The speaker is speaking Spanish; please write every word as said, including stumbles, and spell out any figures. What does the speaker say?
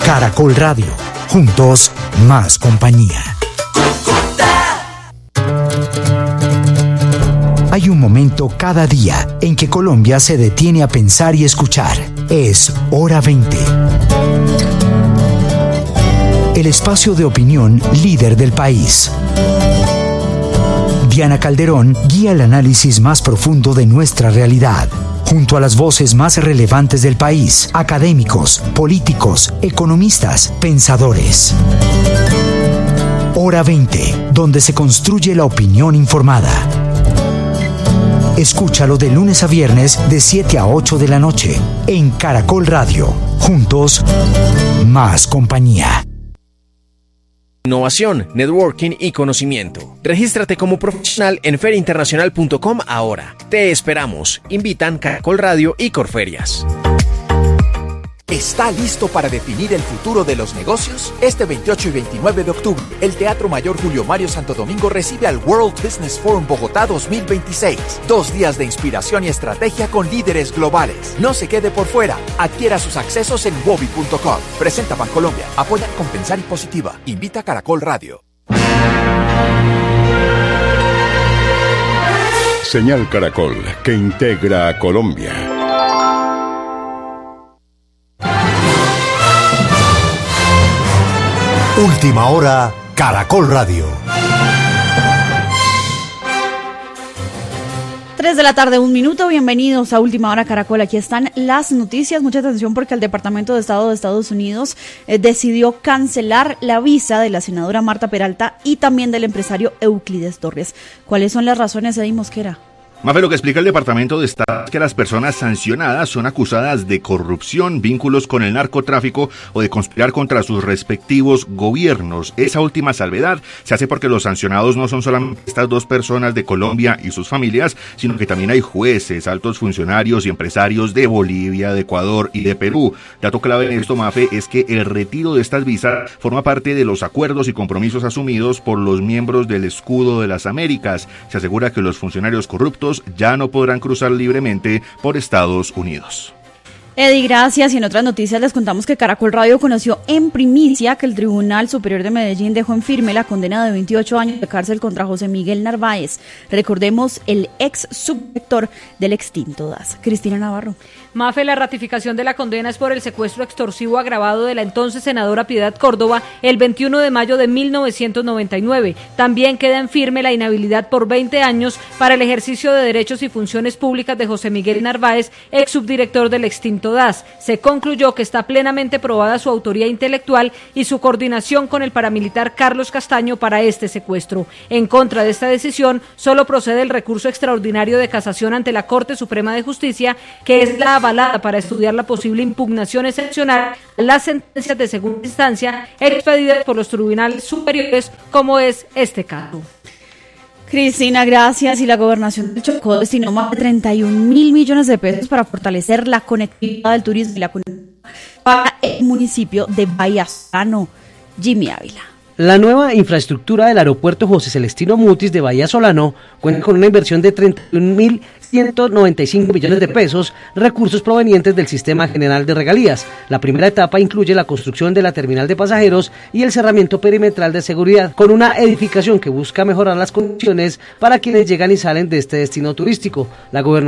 Caracol Radio. Juntos, más compañía. Hay un momento cada día en que Colombia se detiene a pensar y escuchar. Es Hora veinte. El espacio de opinión líder del país. Diana Calderón guía el análisis más profundo de nuestra realidad, junto a las voces más relevantes del país, académicos, políticos, economistas, pensadores. Hora veinte, donde se construye la opinión informada. Escúchalo de lunes a viernes de siete a ocho de la noche en Caracol Radio. Juntos, más compañía. Innovación, networking y conocimiento. Regístrate como profesional en feria internacional punto com ahora. Te esperamos. Invitan Caracol Radio y Corferias. ¿Está listo para definir el futuro de los negocios? Este veintiocho y veintinueve de octubre, el Teatro Mayor Julio Mario Santo Domingo recibe al World Business Forum Bogotá dos mil veintiséis. Dos días de inspiración y estrategia con líderes globales. No se quede por fuera. Adquiera sus accesos en wobi punto com. Presenta Bancolombia. Apoya Compensar y Positiva. Invita a Caracol Radio. Señal Caracol, que integra a Colombia. Última hora, Caracol Radio. Tres de la tarde, un minuto. Bienvenidos a Última Hora Caracol. Aquí están las noticias. Mucha atención porque el Departamento de Estado de Estados Unidos eh, decidió cancelar la visa de la senadora Marta Peralta y también del empresario Euclides Torres. ¿Cuáles son las razones, Eddie Mosquera? Mafe, lo que explica el Departamento de Estado es que las personas sancionadas son acusadas de corrupción, vínculos con el narcotráfico o de conspirar contra sus respectivos gobiernos. Esa última salvedad se hace porque los sancionados no son solamente estas dos personas de Colombia y sus familias, sino que también hay jueces, altos funcionarios y empresarios de Bolivia, de Ecuador y de Perú. Dato clave en esto, Mafe, es que el retiro de estas visas forma parte de los acuerdos y compromisos asumidos por los miembros del Escudo de las Américas. Se asegura que los funcionarios corruptos ya no podrán cruzar libremente por Estados Unidos. Eddie, gracias. Y en otras noticias les contamos que Caracol Radio conoció en primicia que el Tribunal Superior de Medellín dejó en firme la condena de veintiocho años de cárcel contra José Miguel Narváez. Recordemos, el ex subdirector del extinto D A S. Cristina Navarro. Mafe, la ratificación de la condena es por el secuestro extorsivo agravado de la entonces senadora Piedad Córdoba el veintiuno de mayo de mil novecientos noventa y nueve. También queda en firme la inhabilidad por veinte años para el ejercicio de derechos y funciones públicas de José Miguel Narváez, ex subdirector del extinto D A S. Se concluyó que está plenamente probada su autoría intelectual y su coordinación con el paramilitar Carlos Castaño para este secuestro. En contra de esta decisión, solo procede el recurso extraordinario de casación ante la Corte Suprema de Justicia, que es la avalada para estudiar la posible impugnación excepcional a las sentencias de segunda instancia expedidas por los tribunales superiores, como es este caso. Cristina, gracias. Y la Gobernación de Chocó destinó más de treinta y un mil millones de pesos para fortalecer la conectividad del turismo y la conectividad para el municipio de Bahía Solano. Jimmy Ávila. La nueva infraestructura del aeropuerto José Celestino Mutis de Bahía Solano cuenta con una inversión de treinta y un mil ciento noventa y cinco millones de pesos, recursos provenientes del Sistema General de Regalías. La primera etapa incluye la construcción de la terminal de pasajeros y el cerramiento perimetral de seguridad, con una edificación que busca mejorar las condiciones para quienes llegan y salen de este destino turístico. La gobernación